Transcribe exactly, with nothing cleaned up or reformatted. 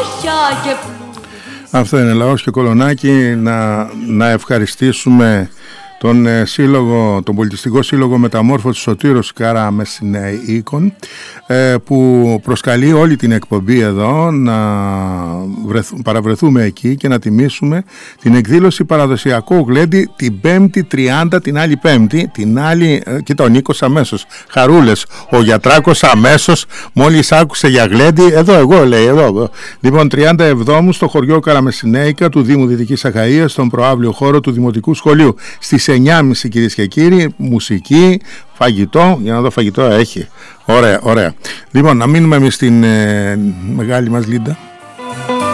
φτωχιά και πλούτη. Αυτό είναι Λαός και Κολονάκι. Να, να ευχαριστήσουμε τον ε, σύλλογο, τον Πολιτιστικό Σύλλογο Μεταμόρφωσης Σωτήρος Καραμεσσηναίκων, ε, που προσκαλεί όλη την εκπομπή εδώ να βρεθ, παραβρεθούμε εκεί και να τιμήσουμε την εκδήλωση παραδοσιακού γλέντι την Πέμπτη τριάντα, την άλλη Πέμπτη, την άλλη, ε, και τον Νίκος αμέσως, χαρούλες, ο Γιατράκος αμέσως μόλις άκουσε για γλέντι, εδώ εγώ λέει, εδώ, εδώ. Λοιπόν, τριάντα εβδόμου στο χωριό Καραμεσσηναίκα του Δήμου Δυτικής Αχαΐας, στον προαύλιο χώρο του Δημοτικού Σχολείου, στις εννιά και μισή κυρίες και κύριοι, μουσική, φαγητό, για να δω φαγητό έχει, ωραία, ωραία. Λοιπόν, να μείνουμε εμείς στην ε, μεγάλη μας Λίντα.